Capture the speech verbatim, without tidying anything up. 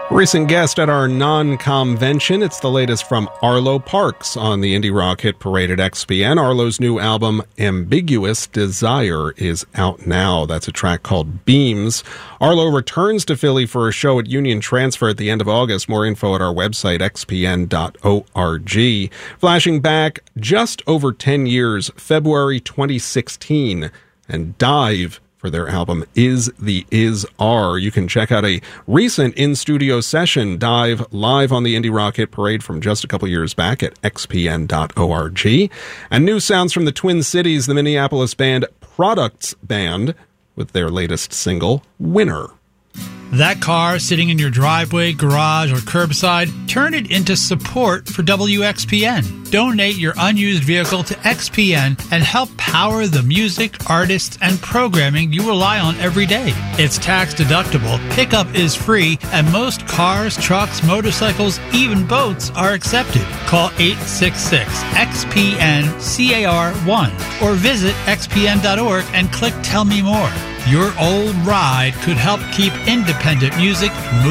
Recent guest at our non-convention. It's the latest from Arlo Parks on the Indie Rock Hit Parade at X P N. Arlo's new album, Ambiguous Desire, is out now. That's a track called Beams. Arlo returns to Philly for a show at Union Transfer at the end of August. More info at our website, x p n dot org. Flashing back just over ten years, February twenty sixteen, and Dive for their album Is the Is Are. You can check out a recent in-studio session, Dive, live on the Indie Rock Hit Parade from just a couple years back at x p n dot org. And new sounds from the Twin Cities, the Minneapolis band Products Band, with their latest single, Winner. That car sitting in your driveway, garage, or curbside, turn it into support for W X P N. Donate your unused vehicle to X P N and help power the music, artists, and programming you rely on every day. It's tax deductible, pickup is free, and most cars, trucks, motorcycles, even boats are accepted. Call eight six six X P N C A R one or visit x p n dot org and click Tell Me More. Your old ride could help keep independent music moving.